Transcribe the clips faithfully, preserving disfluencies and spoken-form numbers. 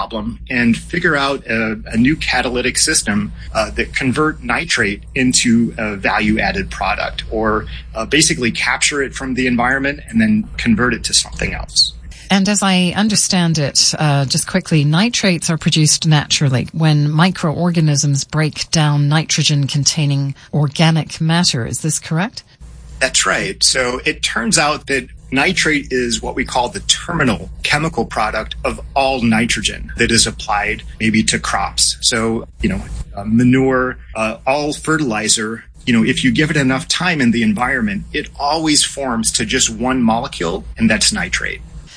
problem and figure out a, a new catalytic system uh, that convert nitrate into a value-added product, or uh, basically capture it from the environment and then convert it to something else. And as I understand it, uh, just quickly, nitrates are produced naturally when microorganisms break down nitrogen-containing organic matter. Is this correct? That's right. So it turns out that nitrate is what we call the terminal chemical product of all nitrogen that is applied maybe to crops. So, you know, uh, manure, uh, all fertilizer, you know, if you give it enough time in the environment, it always forms to just one molecule, and that's nitrate.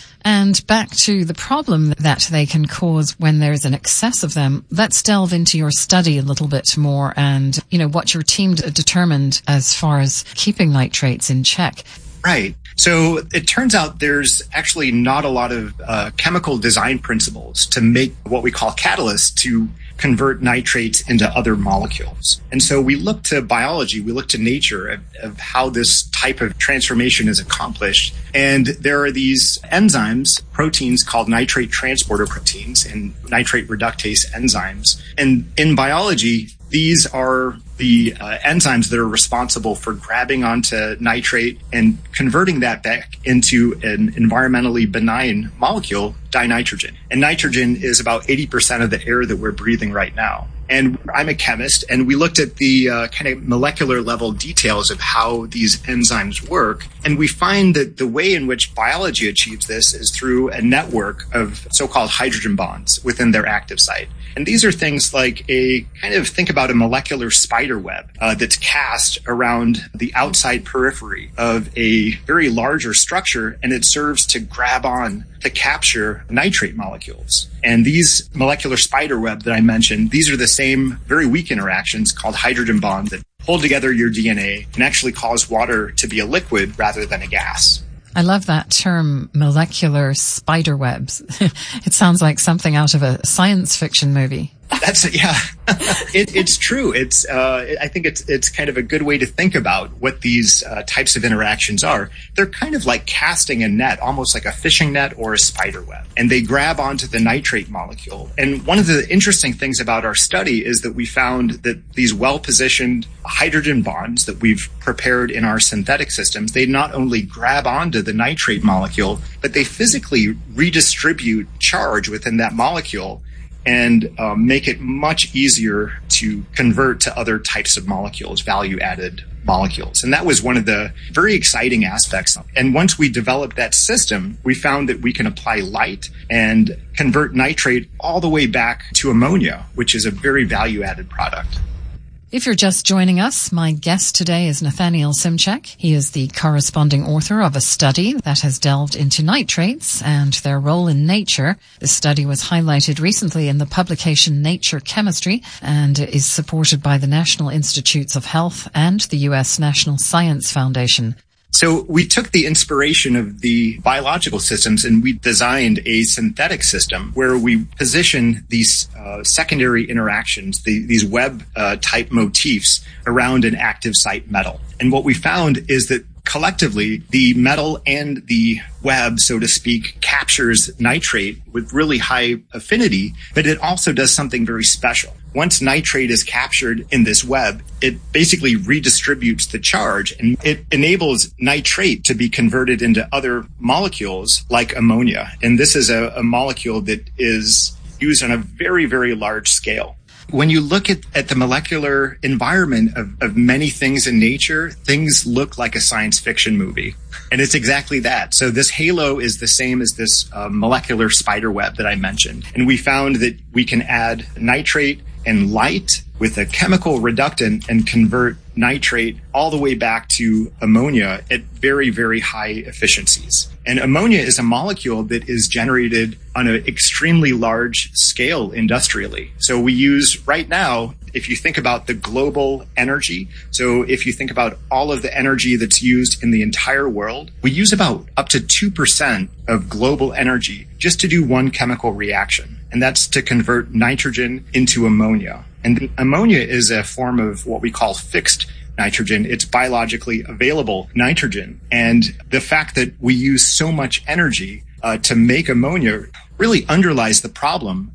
And back to the problem that they can cause when there's an excess of them, let's delve into your study a little bit more and, you know, what your team d- determined as far as keeping nitrates in check. Right. So it turns out there's actually not a lot of uh, chemical design principles to make what we call catalysts to convert nitrates into other molecules. And so we look to biology, we look to nature of, of how this type of transformation is accomplished. And there are these enzymes, proteins called nitrate transporter proteins and nitrate reductase enzymes. And in biology, these are the uh, enzymes that are responsible for grabbing onto nitrate and converting that back into an environmentally benign molecule, dinitrogen. And nitrogen is about eighty percent of the air that we're breathing right now. And I'm a chemist, and we looked at the uh, kind of molecular level details of how these enzymes work. And we find that the way in which biology achieves this is through a network of so-called hydrogen bonds within their active site. And these are things like a kind of think about a molecular spider web uh, that's cast around the outside periphery of a very larger structure, and it serves to grab on to capture nitrate molecules. And these molecular spider web that I mentioned, these are the same very weak interactions called hydrogen bonds that hold together your D N A and actually cause water to be a liquid rather than a gas. I love that term, molecular spider webs. It sounds like something out of a science fiction movie. That's yeah, it, it's true. It's uh, I think it's it's kind of a good way to think about what these uh, types of interactions are. They're kind of like casting a net, almost like a fishing net or a spider web, and they grab onto the nitrate molecule. And one of the interesting things about our study is that we found that these well-positioned hydrogen bonds that we've prepared in our synthetic systems, they not only grab onto the nitrate molecule, but they physically redistribute charge within that molecule and um, make it much easier to convert to other types of molecules, value-added molecules. And that was one of the very exciting aspects. And once we developed that system, we found that we can apply light and convert nitrate all the way back to ammonia, which is a very value-added product. If you're just joining us, my guest today is Nathaniel Simchak. He is the corresponding author of a study that has delved into nitrates and their role in nature. This study was highlighted recently in the publication Nature Chemistry and is supported by the National Institutes of Health and the U S National Science Foundation. So we took the inspiration of the biological systems and we designed a synthetic system where we position these uh, secondary interactions, the, these web uh, type motifs around an active site metal. And what we found is that collectively, the metal and the web, so to speak, captures nitrate with really high affinity, but it also does something very special. Once nitrate is captured in this web, it basically redistributes the charge and it enables nitrate to be converted into other molecules like ammonia. And this is a, a molecule that is used on a very, very large scale. When you look at, at the molecular environment of, of many things in nature, things look like a science fiction movie. And it's exactly that. So this halo is the same as this uh, molecular spider web that I mentioned. And we found that we can add nitrate and light with a chemical reductant and convert nitrate all the way back to ammonia at very, very high efficiencies. And ammonia is a molecule that is generated on an extremely large scale industrially. So we use right now, if you think about the global energy, so if you think about all of the energy that's used in the entire world, we use about up to two percent of global energy just to do one chemical reaction. And that's to convert nitrogen into ammonia. And ammonia is a form of what we call fixed nitrogen. It's biologically available nitrogen. And the fact that we use so much energy uh, to make ammonia really underlies the problem